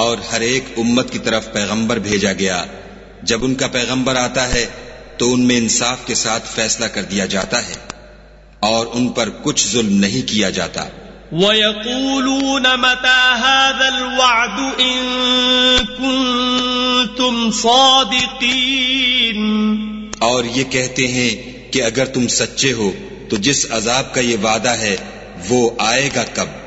और हर एक उम्मत की तरफ पैगंबर भेजा गया। जब उनका पैगंबर आता है तो उनमें इंसाफ के साथ फैसला कर दिया जाता है और उन पर कुछ जुल्म नहीं किया जाता। وَيَقُولُونَ مَتَى هَذَا الْوَعْدُ إِن كُنتُمْ صَادِقِينَ। और ये कहते हैं कि अगर तुम सच्चे हो तो जिस अजाब का ये वादा है वो आएगा कब।